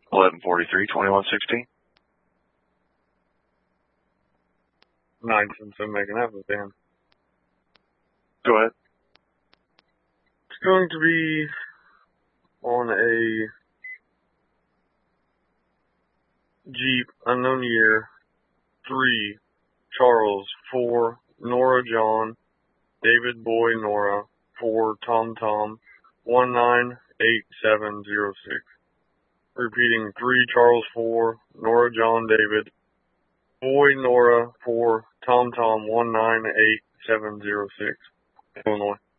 1143-2116. Nice, and so making that with Dan. Go ahead. It's going to be on a Jeep, unknown year, 3, Charles, 4, Nora John, David Boy Nora, 4, Tom Tom, 198706. Repeating, 3, Charles, 4, Nora John David, Boy Nora, 4, Tom Tom, 198706. Illinois.